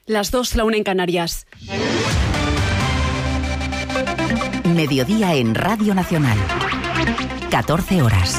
Las 2, la 1 en Canarias. Mediodía en Radio Nacional. 14 horas.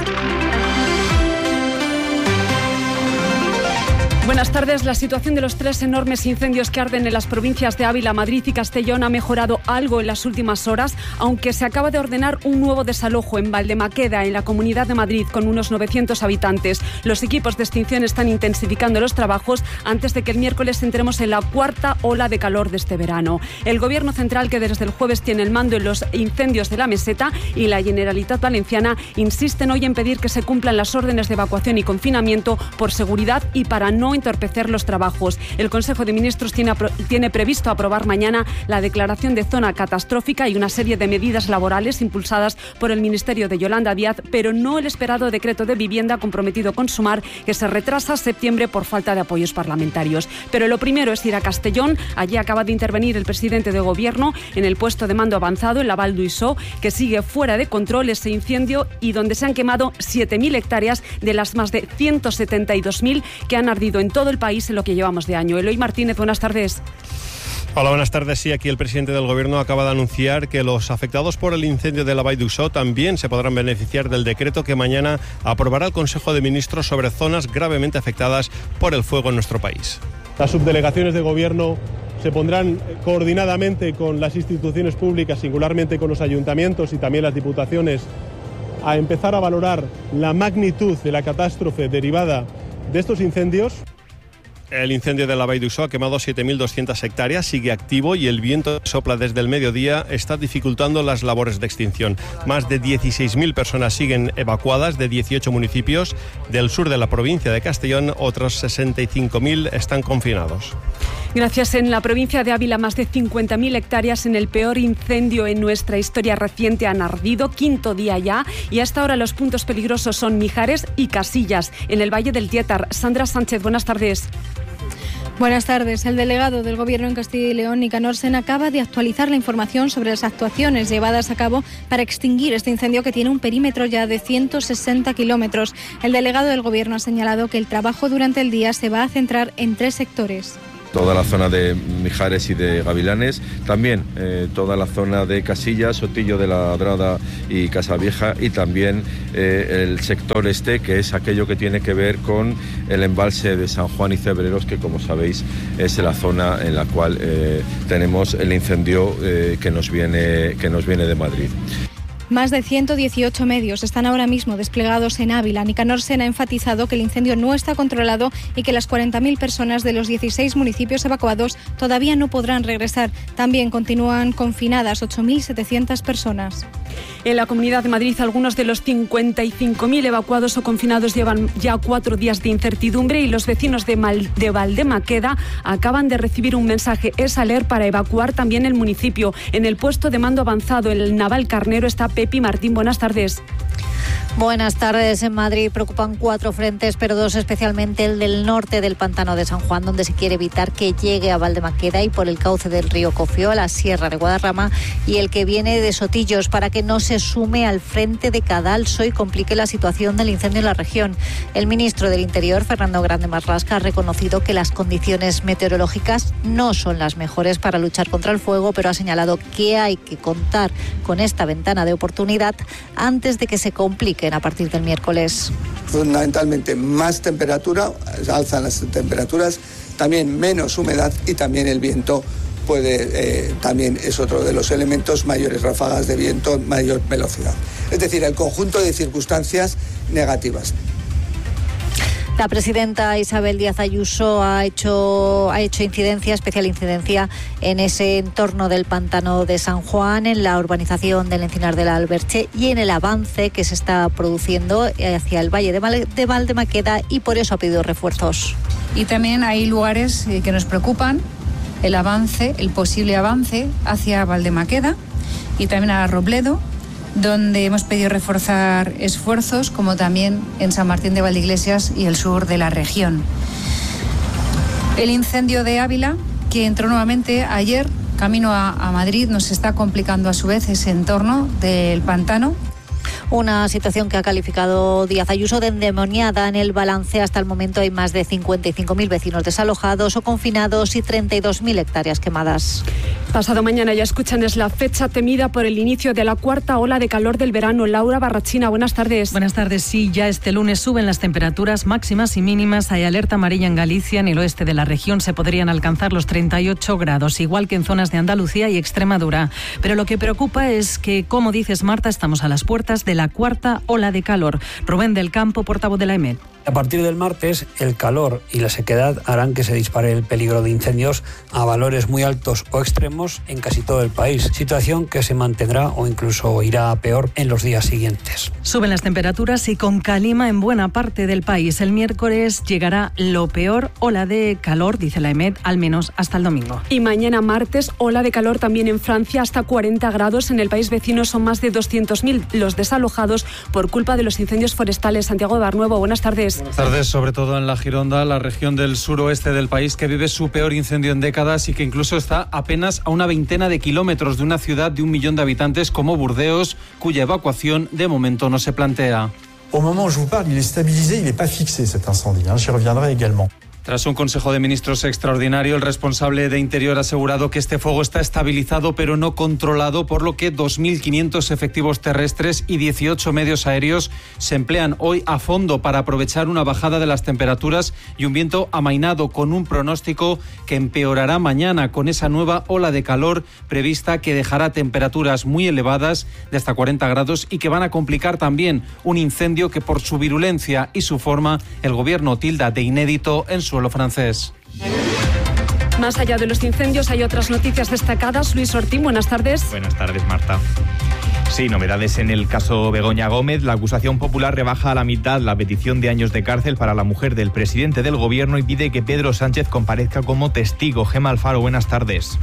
Buenas tardes. La situación de los 3 enormes incendios que arden en las provincias de Ávila, Madrid y Castellón ha mejorado algo en las últimas horas, aunque se acaba de ordenar un nuevo desalojo en Valdemaqueda, en la Comunidad de Madrid, con unos 900 habitantes. Los equipos de extinción están intensificando los trabajos antes de que el miércoles entremos en la 4ª ola de calor de este verano. El Gobierno central, que desde el jueves tiene el mando en los incendios de la Meseta, y la Generalitat Valenciana insisten hoy en pedir que se cumplan las órdenes de evacuación y confinamiento por seguridad y para no entorpecer los trabajos. El Consejo de Ministros tiene previsto aprobar mañana la declaración de zona catastrófica y una serie de medidas laborales impulsadas por el Ministerio de Yolanda Díaz, pero no el esperado decreto de vivienda comprometido con Sumar, que se retrasa a septiembre por falta de apoyos parlamentarios. Pero lo primero es ir a Castellón. Allí acaba de intervenir el presidente de Gobierno en el puesto de mando avanzado, en la Val d'Uixó, que sigue fuera de control ese incendio y donde se han quemado 7.000 hectáreas de las más de 172.000 que han ardido en todo el país en lo que llevamos de año. Eloy Martínez, buenas tardes. Hola, buenas tardes. Sí, aquí el presidente del Gobierno acaba de anunciar que los afectados por el incendio de la Vall d'Uixó también se podrán beneficiar del decreto que mañana aprobará el Consejo de Ministros sobre zonas gravemente afectadas por el fuego en nuestro país. Las subdelegaciones de Gobierno se pondrán coordinadamente con las instituciones públicas, singularmente con los ayuntamientos y también las diputaciones, a empezar a valorar la magnitud de la catástrofe derivada de estos incendios. El incendio de la Vall d'Uixó ha quemado 7.200 hectáreas, sigue activo y el viento que sopla desde el mediodía está dificultando las labores de extinción. Más de 16.000 personas siguen evacuadas de 18 municipios del sur de la provincia de Castellón. Otros 65.000 están confinados. Gracias. En la provincia de Ávila, más de 50.000 hectáreas en el peor incendio en nuestra historia reciente han ardido, 5º día ya, y hasta ahora los puntos peligrosos son Mijares y Casillas, en el Valle del Tietar. Sandra Sánchez, buenas tardes. Buenas tardes. El delegado del Gobierno en Castilla y León, Nicanor Sena, acaba de actualizar la información sobre las actuaciones llevadas a cabo para extinguir este incendio que tiene un perímetro ya de 160 kilómetros. El delegado del Gobierno ha señalado que el trabajo durante el día se va a centrar en 3 sectores. Toda la zona de Mijares y de Gavilanes, también toda la zona de Casillas, Sotillo de la Ladrada y Casavieja, y también el sector este, que es aquello que tiene que ver con el embalse de San Juan y Cebreros, que como sabéis es la zona en la cual tenemos el incendio que nos viene de Madrid. Más de 118 medios están ahora mismo desplegados en Ávila. Nicanor Sena ha enfatizado que el incendio no está controlado y que las 40.000 personas de los 16 municipios evacuados todavía no podrán regresar. También continúan confinadas 8.700 personas. En la Comunidad de Madrid, algunos de los 55.000 evacuados o confinados llevan ya 4 días de incertidumbre y los vecinos de Valdemaqueda acaban de recibir un mensaje. Es aler para evacuar también el municipio. En el puesto de mando avanzado, el Naval Carnero, está Pepi Martín. Buenas tardes. Buenas tardes. En Madrid preocupan 4 frentes, pero 2 especialmente el del norte del pantano de San Juan, donde se quiere evitar que llegue a Valdemaqueda y por el cauce del río Cofió a la Sierra de Guadarrama, y el que viene de Sotillos, para que no se sume al frente de Cadalso y complique la situación del incendio en la región. El ministro del Interior, Fernando Grande Marlasca, ha reconocido que las condiciones meteorológicas no son las mejores para luchar contra el fuego, pero ha señalado que hay que contar con esta ventana de oportunidad antes de que se complique a partir del miércoles. Fundamentalmente más temperatura, alzan las temperaturas, también menos humedad y también el viento también es otro de los elementos, mayores ráfagas de viento, mayor velocidad. Es decir, el conjunto de circunstancias negativas. La presidenta Isabel Díaz Ayuso ha hecho especial incidencia en ese entorno del pantano de San Juan, en la urbanización del Encinar de la Alberche y en el avance que se está produciendo hacia el Valle de Valdemaqueda, y por eso ha pedido refuerzos. Y también hay lugares que nos preocupan, el posible avance hacia Valdemaqueda y también a Robledo, donde hemos pedido reforzar esfuerzos, como también en San Martín de Valdeiglesias y el sur de la región. El incendio de Ávila, que entró nuevamente ayer camino a Madrid, nos está complicando a su vez ese entorno del pantano. Una situación que ha calificado Díaz Ayuso de endemoniada. En el balance hasta el momento hay más de 55.000 vecinos desalojados o confinados y 32.000 hectáreas quemadas. Pasado mañana, ya escuchan, es la fecha temida por el inicio de la cuarta ola de calor del verano. Laura Barrachina, buenas tardes. Buenas tardes. Sí, ya este lunes suben las temperaturas máximas y mínimas. Hay alerta amarilla en Galicia. En el oeste de la región se podrían alcanzar los 38 grados, igual que en zonas de Andalucía y Extremadura. Pero lo que preocupa es que, como dices, Marta, estamos a las puertas de la cuarta ola de calor. Rubén del Campo, portavoz de la EMET. A partir del martes, el calor y la sequedad harán que se dispare el peligro de incendios a valores muy altos o extremos en casi todo el país, situación que se mantendrá o incluso irá a peor en los días siguientes. Suben las temperaturas y con calima en buena parte del país. El miércoles llegará lo peor, ola de calor, dice la EMET, al menos hasta el domingo. Y mañana martes, ola de calor también en Francia, hasta 40 grados. En el país vecino son más de 200.000 los desalojados por culpa de los incendios forestales. Santiago de Barnuevo, buenas tardes. Buenas tardes, sobre todo en la Gironda, la región del suroeste del país que vive su peor incendio en décadas y que incluso está apenas a una veintena de kilómetros de una ciudad de 1 millón de habitantes como Burdeos, cuya evacuación de momento no se plantea. Au moment où je vous parle, il est stabilisé, il n'est pas fixé cet incendie. J'y reviendrai également. Tras un Consejo de Ministros extraordinario, el responsable de Interior ha asegurado que este fuego está estabilizado pero no controlado, por lo que 2.500 efectivos terrestres y 18 medios aéreos se emplean hoy a fondo para aprovechar una bajada de las temperaturas y un viento amainado, con un pronóstico que empeorará mañana con esa nueva ola de calor prevista que dejará temperaturas muy elevadas de hasta 40 grados y que van a complicar también un incendio que por su virulencia y su forma el gobierno tilda de inédito en suelo francés. Más allá de los incendios hay otras noticias destacadas. Luis Ortín, buenas tardes. Buenas tardes, Marta. Sí, novedades en el caso Begoña Gómez. La acusación popular rebaja a la mitad la petición de años de cárcel para la mujer del presidente del gobierno y pide que Pedro Sánchez comparezca como testigo. Gemma Alfaro, buenas tardes.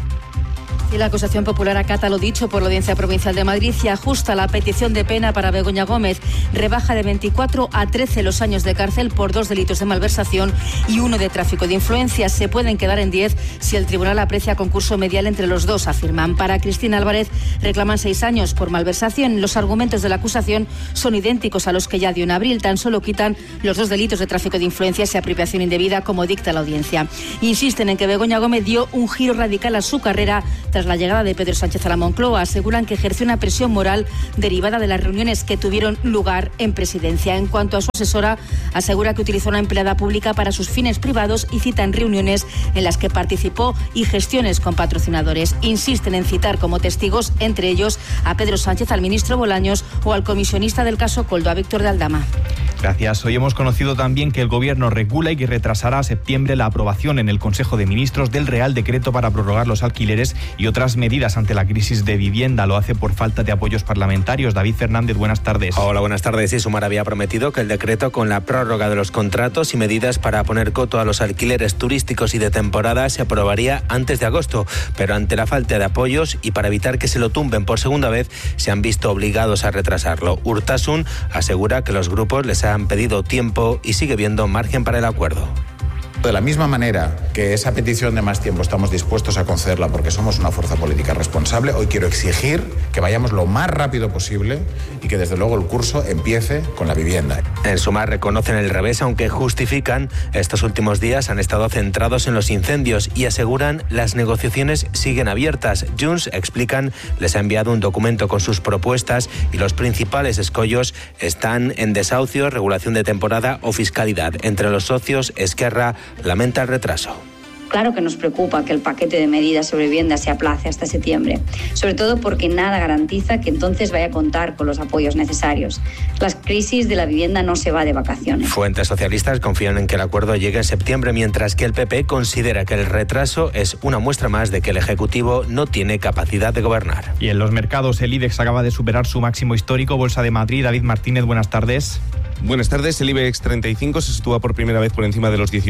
Y la acusación popular acata lo dicho por la Audiencia Provincial de Madrid y ajusta la petición de pena para Begoña Gómez. Rebaja de 24 a 13 los años de cárcel por 2 delitos de malversación y 1 de tráfico de influencias. Se pueden quedar en 10 si el tribunal aprecia concurso medial entre los dos, afirman. Para Cristina Álvarez reclaman 6 años por malversación. Los argumentos de la acusación son idénticos a los que ya dio en abril. Tan solo quitan los 2 delitos de tráfico de influencias y apropiación indebida, como dicta la audiencia. Insisten en que Begoña Gómez dio un giro radical a su carrera tras la llegada de Pedro Sánchez a la Moncloa. Aseguran que ejerció una presión moral derivada de las reuniones que tuvieron lugar en presidencia. En cuanto a su asesora, asegura que utilizó una empleada pública para sus fines privados y citan reuniones en las que participó y gestiones con patrocinadores. Insisten en citar como testigos, entre ellos, a Pedro Sánchez, al ministro Bolaños o al comisionista del caso Koldo, a Víctor de Aldama. Gracias. Hoy hemos conocido también que el Gobierno recula y que retrasará a septiembre la aprobación en el Consejo de Ministros del Real Decreto para prorrogar los alquileres y otras medidas ante la crisis de vivienda. Lo hace por falta de apoyos parlamentarios. David Fernández, buenas tardes. Hola, buenas tardes. Sí, Sumar había prometido que el decreto con la prórroga de los contratos y medidas para poner coto a los alquileres turísticos y de temporada se aprobaría antes de agosto, pero ante la falta de apoyos y para evitar que se lo tumben por segunda vez, se han visto obligados a retrasarlo. Urtasun asegura que los grupos les han pedido tiempo y sigue viendo margen para el acuerdo. De la misma manera que esa petición de más tiempo estamos dispuestos a concederla porque somos una fuerza política responsable, hoy quiero exigir que vayamos lo más rápido posible y que desde luego el curso empiece con la vivienda. En Sumar reconocen el revés, aunque justifican estos últimos días han estado centrados en los incendios y aseguran las negociaciones siguen abiertas. Junts, explican, les ha enviado un documento con sus propuestas y los principales escollos están en desahucio, regulación de temporada o fiscalidad. Entre los socios, Esquerra lamenta el retraso. Claro que nos preocupa que el paquete de medidas sobre vivienda se aplace hasta septiembre, sobre todo porque nada garantiza que entonces vaya a contar con los apoyos necesarios. La crisis de la vivienda no se va de vacaciones. Fuentes socialistas confían en que el acuerdo llegue en septiembre, mientras que el PP considera que el retraso es una muestra más de que el Ejecutivo no tiene capacidad de gobernar. Y en los mercados, el IBEX acaba de superar su máximo histórico. Bolsa de Madrid, David Martínez, buenas tardes. Buenas tardes. El IBEX 35 se sitúa por primera vez por encima de los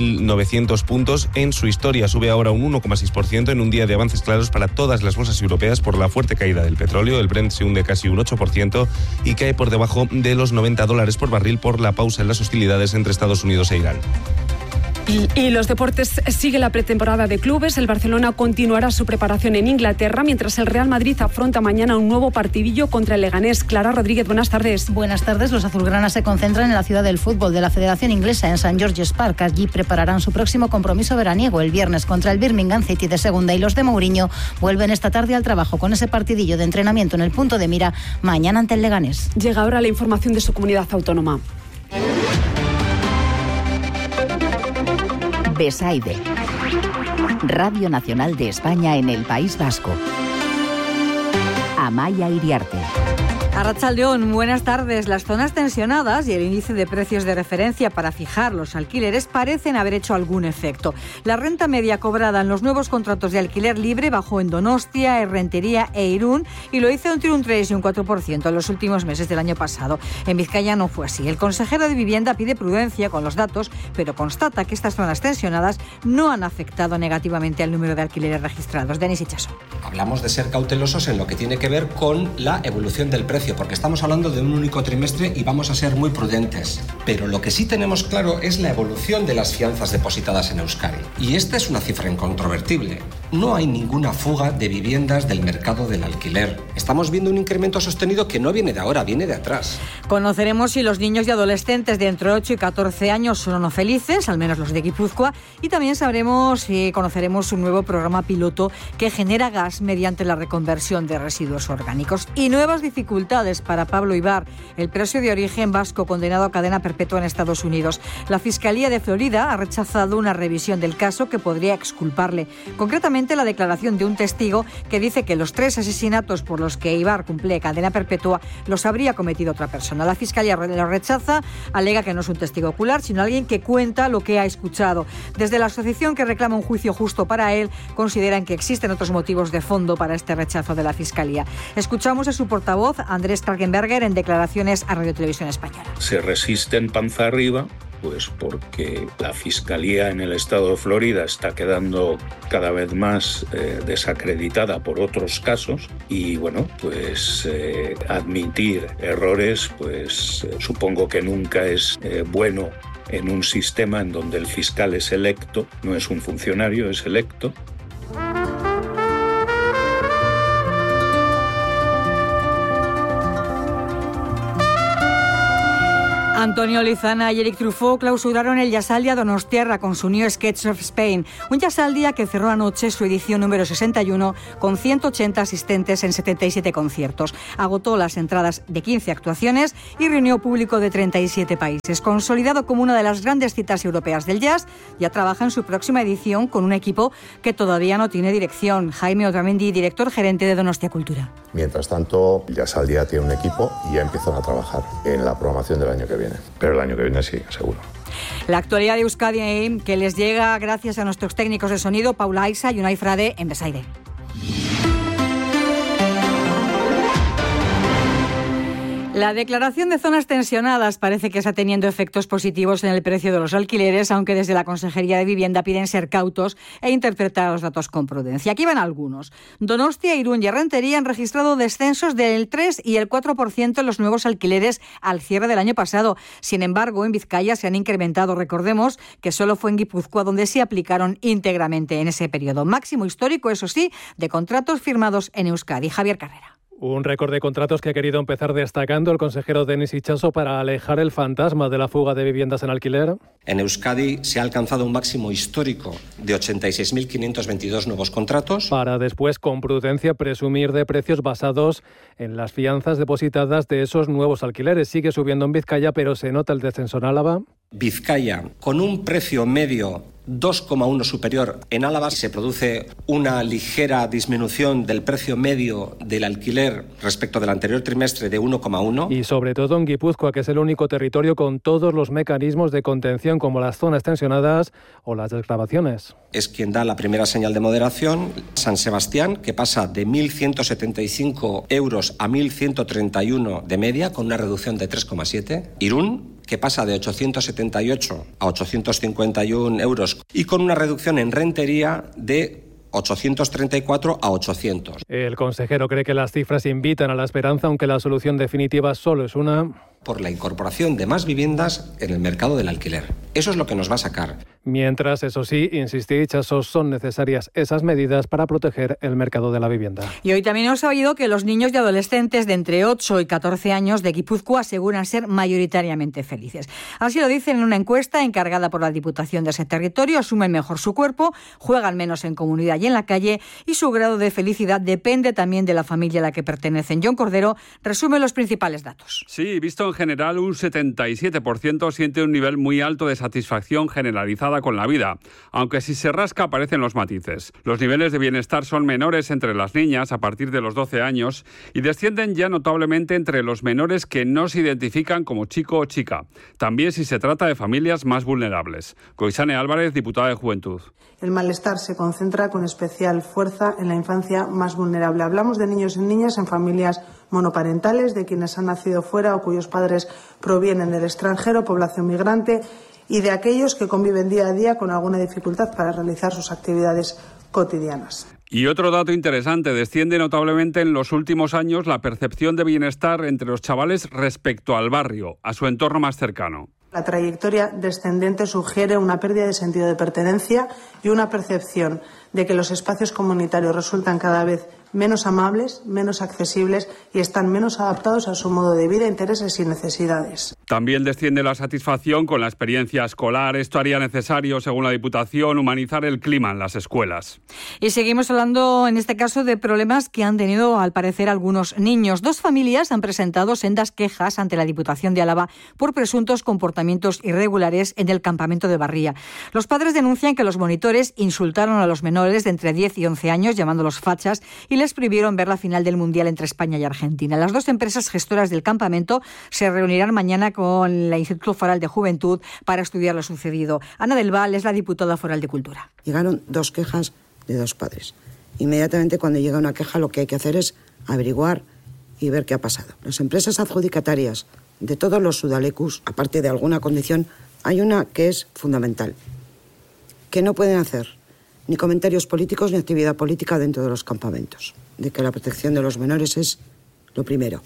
19.900 puntos en su historia. Sube ahora un 1,6% en un día de avances claros para todas las bolsas europeas por la fuerte caída del petróleo. El Brent se hunde casi un 8% y cae por debajo de los $90 por barril por la pausa en las hostilidades entre Estados Unidos e Irán. Y los deportes, sigue la pretemporada de clubes. El Barcelona continuará su preparación en Inglaterra, mientras el Real Madrid afronta mañana un nuevo partidillo contra el Leganés. Clara Rodríguez, buenas tardes. Buenas tardes. Los azulgranas se concentran en la ciudad del fútbol de la Federación Inglesa, en St. George's Park. Allí prepararán su próximo compromiso veraniego el viernes contra el Birmingham City de segunda, y los de Mourinho vuelven esta tarde al trabajo con ese partidillo de entrenamiento en el punto de mira mañana ante el Leganés. Llega ahora la información de su comunidad autónoma. Besaide, Radio Nacional de España en el País Vasco. Amaia Iriarte. Arratsaldeón, buenas tardes. Las zonas tensionadas y el índice de precios de referencia para fijar los alquileres parecen haber hecho algún efecto. La renta media cobrada en los nuevos contratos de alquiler libre bajó en Donostia, Errentería e Irún, y lo hizo entre un 3 y un 4% en los últimos meses del año pasado. En Vizcaya no fue así. El consejero de Vivienda pide prudencia con los datos, pero constata que estas zonas tensionadas no han afectado negativamente al número de alquileres registrados. Denis Itxaso. Hablamos de ser cautelosos en lo que tiene que ver con la evolución del precio, porque estamos hablando de un único trimestre y vamos a ser muy prudentes. Pero lo que sí tenemos claro es la evolución de las fianzas depositadas en Euskadi. Y esta es una cifra incontrovertible. No hay ninguna fuga de viviendas del mercado del alquiler. Estamos viendo un incremento sostenido que no viene de ahora, viene de atrás. Conoceremos si los niños y adolescentes de entre 8 y 14 años son o no felices, al menos los de Guipúzcoa, y también sabremos y conoceremos un nuevo programa piloto que genera gas mediante la reconversión de residuos orgánicos. Y nuevas dificultades para Pablo Ibar, el preso de origen vasco condenado a cadena perpetua en Estados Unidos. La Fiscalía de Florida ha rechazado una revisión del caso que podría exculparle. Concretamente, la declaración de un testigo que dice que los 3 asesinatos por los que Ibar cumple cadena perpetua los habría cometido otra persona. La Fiscalía lo rechaza, alega que no es un testigo ocular, sino alguien que cuenta lo que ha escuchado. Desde la asociación que reclama un juicio justo para él, consideran que existen otros motivos de fondo para este rechazo de la Fiscalía. Escuchamos a su portavoz, Andrés Kargenberger, en declaraciones a Radio Televisión Española. Se resisten panza arriba, pues porque la Fiscalía en el estado de Florida está quedando cada vez más desacreditada por otros casos, y bueno, pues admitir errores, pues supongo que nunca es bueno en un sistema en donde el fiscal es electo, no es un funcionario, es electo. Antonio Lizana y Eric Truffaut clausuraron el Jazzaldia Donostiarra con su New Sketch of Spain, un Jazzaldia que cerró anoche su edición número 61 con 180 asistentes en 77 conciertos. Agotó las entradas de 15 actuaciones y reunió público de 37 países. Consolidado como una de las grandes citas europeas del jazz, ya trabaja en su próxima edición con un equipo que todavía no tiene dirección. Jaime Otamendi, director gerente de Donostia Cultura. Mientras tanto, Jazzaldia tiene un equipo y ya empiezan a trabajar en la programación del año que viene. Pero el año que viene sí, seguro. La actualidad de Euskadi, que les llega gracias a nuestros técnicos de sonido, Paula Aiza y Unai Frade en Besaide. La declaración de zonas tensionadas parece que está teniendo efectos positivos en el precio de los alquileres, aunque desde la Consejería de Vivienda piden ser cautos e interpretar los datos con prudencia. Aquí van algunos. Donostia, Irún y Errentería han registrado descensos del 3 y el 4% en los nuevos alquileres al cierre del año pasado. Sin embargo, en Vizcaya se han incrementado. Recordemos que solo fue en Guipúzcoa donde se aplicaron íntegramente en ese periodo. Máximo histórico, eso sí, de contratos firmados en Euskadi. Javier Carrera. Un récord de contratos que ha querido empezar destacando el consejero Denis Itxaso para alejar el fantasma de la fuga de viviendas en alquiler. En Euskadi se ha alcanzado un máximo histórico de 86.522 nuevos contratos. Para después, con prudencia, presumir de precios basados en las fianzas depositadas de esos nuevos alquileres. Sigue subiendo en Vizcaya, pero se nota el descenso en Álava. Vizcaya, con un precio medio 2,1 superior. En Álava se produce una ligera disminución del precio medio del alquiler respecto del anterior trimestre de 1,1. Y sobre todo en Guipúzcoa, que es el único territorio con todos los mecanismos de contención como las zonas tensionadas o las desgravaciones. Es quien da la primera señal de moderación. San Sebastián, que pasa de 1.175 euros a 1.131 de media, con una reducción de 3,7. Irún, que pasa de 878 a 851 euros y con una reducción en rentería de 834 a 800. El consejero cree que las cifras invitan a la esperanza, aunque la solución definitiva solo es una. por la incorporación de más viviendas en el mercado del alquiler. Eso es lo que nos va a sacar. Mientras, eso sí, insiste Itxaso, son necesarias esas medidas para proteger el mercado de la vivienda. Y hoy también hemos sabido que los niños y adolescentes de entre 8 y 14 años de Guipúzcoa aseguran ser mayoritariamente felices. Así lo dicen en una encuesta encargada por la Diputación de ese territorio. Asumen mejor su cuerpo, juegan menos en comunidad y en la calle, y su grado de felicidad depende también de la familia a la que pertenecen. John Cordero resume los principales datos. Sí, visto en general, un 77% siente un nivel muy alto de satisfacción generalizada con la vida, aunque si se rasca aparecen los matices. Los niveles de bienestar son menores entre las niñas a partir de los 12 años y descienden ya notablemente entre los menores que no se identifican como chico o chica, también si se trata de familias más vulnerables. Goizane Álvarez, diputada de Juventud. El malestar se concentra con especial fuerza en la infancia más vulnerable. Hablamos de niños y niñas en familias monoparentales, de quienes han nacido fuera o cuyos padres provienen del extranjero, población migrante, y de aquellos que conviven día a día con alguna dificultad para realizar sus actividades cotidianas. Y otro dato interesante, desciende notablemente en los últimos años la percepción de bienestar entre los chavales respecto al barrio, a su entorno más cercano. La trayectoria descendente sugiere una pérdida de sentido de pertenencia y una percepción de que los espacios comunitarios resultan cada vez menos amables, menos accesibles y están menos adaptados a su modo de vida, intereses y necesidades. También desciende la satisfacción con la experiencia escolar. Esto haría necesario, según la Diputación, humanizar el clima en las escuelas. Y seguimos hablando, en este caso, de problemas que han tenido, al parecer, algunos niños. 2 familias han presentado sendas quejas ante la Diputación de Álava por presuntos comportamientos irregulares en el campamento de Barría. Los padres denuncian que los monitores insultaron a los menores de entre 10 y 11 años, llamándolos fachas, y les prohibieron ver la final del Mundial entre España y Argentina. Las 2 empresas gestoras del campamento se reunirán mañana con el Instituto Foral de Juventud para estudiar lo sucedido. Ana del Val es la diputada foral de Cultura. Llegaron 2 quejas de 2 padres. Inmediatamente cuando llega una queja lo que hay que hacer es averiguar y ver qué ha pasado. Las empresas adjudicatarias de todos los sudalecus, aparte de alguna condición, hay una que es fundamental, que no pueden hacer ni comentarios políticos ni actividad política dentro de los campamentos, de que la protección de los menores es lo primero.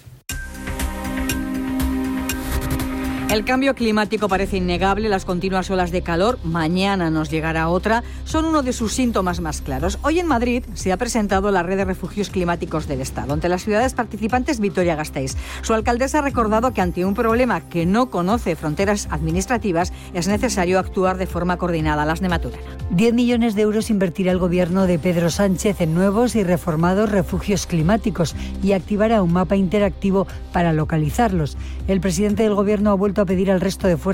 El cambio climático parece innegable. Las continuas olas de calor, mañana nos llegará otra, son uno de sus síntomas más claros. Hoy en Madrid se ha presentado la Red de Refugios Climáticos del Estado. Ante las ciudades participantes, Vitoria-Gasteiz. Su alcaldesa ha recordado que ante un problema que no conoce fronteras administrativas es necesario actuar de forma coordinada. Las Nematurana. 10 millones de euros invertirá el gobierno de Pedro Sánchez en nuevos y reformados refugios climáticos y activará un mapa interactivo para localizarlos. El presidente del gobierno ha vuelto a pedir al resto de fuerzas